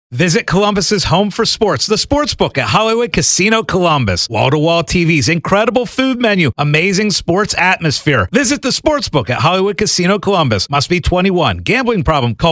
Visit Columbus's home for sports, the Sportsbook at Hollywood Casino Columbus. Wall-to-wall TVs, incredible food menu, amazing sports atmosphere. Visit the Sportsbook at Hollywood Casino Columbus. Must be 21. Gambling problem? Call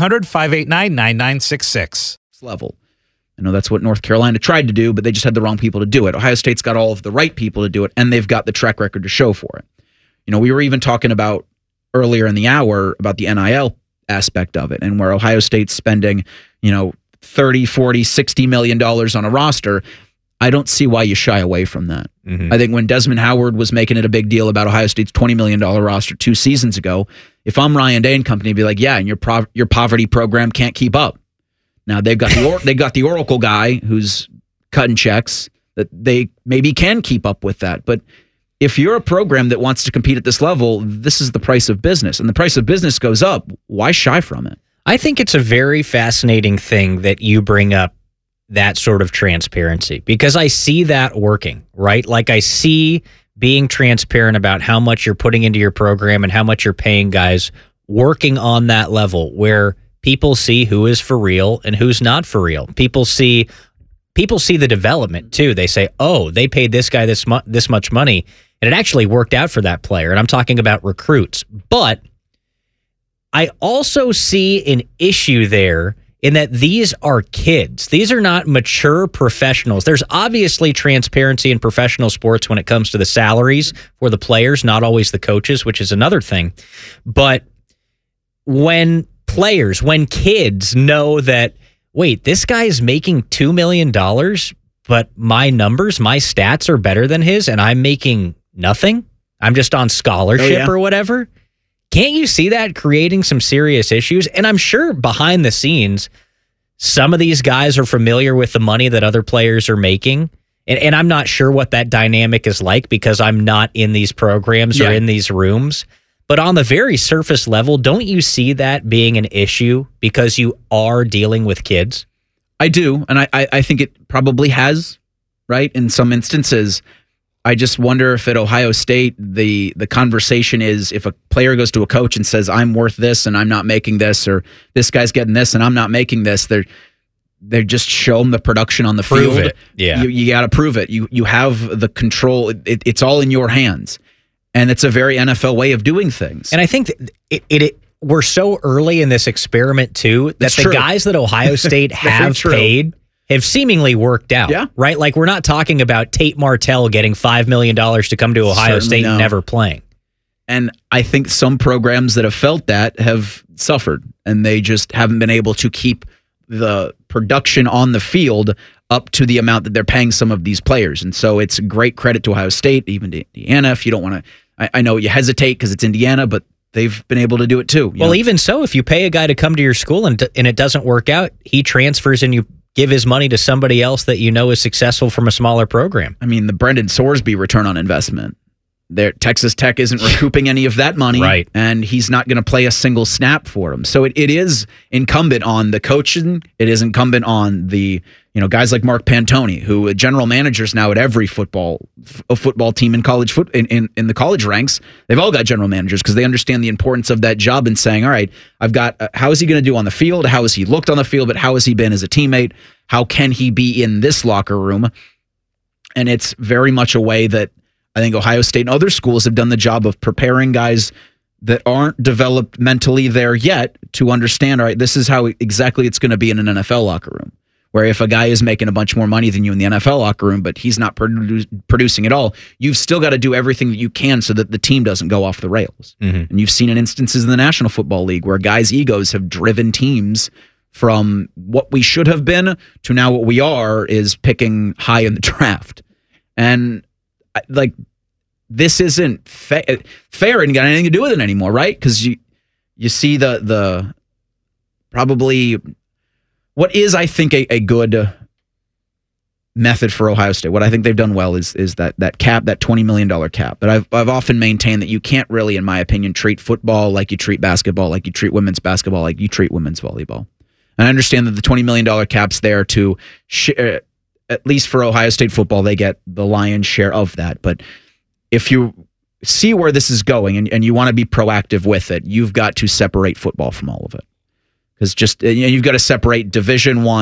1-800-589-9966. Level. I know that's what North Carolina tried to do, but they just had the wrong people to do it. Ohio State's got all of the right people to do it, and they've got the track record to show for it. You know, we were even talking about earlier in the hour about the NIL aspect of it, and where Ohio State's spending, you know, $30, $40, $60 million on a roster. I don't see why you shy away from that. Mm-hmm. I think when Desmond Howard was making it a big deal about Ohio State's $20 million roster 2 seasons ago, if I'm Ryan Day and company, I'd be like, yeah, and your poverty program can't keep up. Now they've got the Oracle guy who's cutting checks that they maybe can keep up with that. But if you're a program that wants to compete at this level, this is the price of business, and the price of business goes up. Why shy from it? I think it's a very fascinating thing that you bring up that sort of transparency, because I see that working, right? Like I see being transparent about how much you're putting into your program and how much you're paying guys working on that level where people see who is for real and who's not for real. People see the development too. They say, oh, they paid this guy this much money and it actually worked out for that player. And I'm talking about recruits. But I also see an issue there in that these are kids. These are not mature professionals. There's obviously transparency in professional sports when it comes to the salaries for the players, not always the coaches, which is another thing. But when kids know that, wait, this guy is making $2 million, but my numbers, my stats are better than his, and I'm making nothing. I'm just on scholarship or whatever. Can't you see that creating some serious issues? And I'm sure behind the scenes, some of these guys are familiar with the money that other players are making. And I'm not sure what that dynamic is like because I'm not in these programs or in these rooms. But on the very surface level, don't you see that being an issue because you are dealing with kids? I do. And I think it probably has, right? In some instances. I just wonder if at Ohio State, the conversation is if a player goes to a coach and says, I'm worth this and I'm not making this, or this guy's getting this and I'm not making this, they're just show them the production on the field. It. Yeah. You got to prove it. You have the control. It's all in your hands. And it's a very NFL way of doing things. And I think we're so early in this experiment, too, that the guys that Ohio State have paid have seemingly worked out, right? Like, we're not talking about Tate Martell getting $5 million to come to Ohio State and never playing. And I think some programs that have felt that have suffered, and they just haven't been able to keep the production on the field up to the amount that they're paying some of these players. And so it's great credit to Ohio State, even to Indiana. If you don't want to, I know you hesitate because it's Indiana, but they've been able to do it too. Well, even so, if you pay a guy to come to your school and it doesn't work out, he transfers and you give his money to somebody else that you know is successful from a smaller program. I mean, the Brendan Sorsby return on investment. Texas Tech isn't recouping any of that money, right? And he's not going to play a single snap for him. So it is incumbent on the coaching. It is incumbent on the guys like Mark Pantoni, who are general managers now at every football team in college in the college ranks. They've all got general managers because they understand the importance of that job and saying, all right, I've got how is he going to do on the field? How has he looked on the field? But how has he been as a teammate? How can he be in this locker room? And it's very much a way that I think Ohio State and other schools have done the job of preparing guys that aren't developed mentally there yet to understand, all right, this is how exactly it's going to be in an NFL locker room, where if a guy is making a bunch more money than you in the NFL locker room, but he's not producing at all, you've still got to do everything that you can so that the team doesn't go off the rails. Mm-hmm. And you've seen in instances in the National Football League where guys' egos have driven teams from what we should have been to now what we are is picking high in the draft. And like, this isn't fair and got anything to do with it anymore, right? Because you see the probably what is, I think, a good method for Ohio State. What I think they've done well is that cap, that $20 million cap. But I've often maintained that you can't really, in my opinion, treat football like you treat basketball, like you treat women's basketball, like you treat women's volleyball. And I understand that the $20 million cap's there to at least for Ohio State football, they get the lion's share of that. But if you see where this is going and you want to be proactive with it, you've got to separate football from all of it. Because you've got to separate Division I